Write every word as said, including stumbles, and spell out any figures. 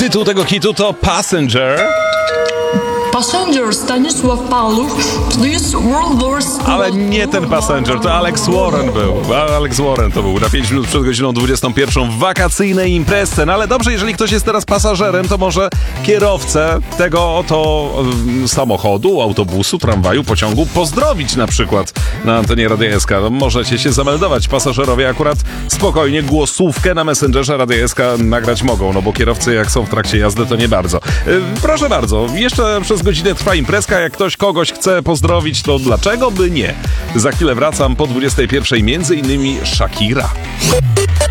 Tytuł tego hitu to Passenger. Passenger Stanisław Paluch, this World War School. Ale nie ten Passenger, to Alex Warren był. Alex Warren to był na pięć minut przed godziną dwudziestą pierwszą w wakacyjnej imprezce. No ale dobrze, jeżeli ktoś jest teraz pasażerem, to może kierowcę tego oto um, samochodu, autobusu, tramwaju, pociągu pozdrowić na przykład na antenie Radia S K. No, możecie się zameldować. Pasażerowie akurat spokojnie głosówkę na Messengerze Radia S K nagrać mogą, no bo kierowcy jak są w trakcie jazdy, to nie bardzo. Yy, proszę bardzo, jeszcze przez godzinę trwa imprezka. Jak ktoś kogoś chce pozdrowić, to dlaczego by nie? Za chwilę wracam po dwudziestej pierwszej, między innymi Shakira.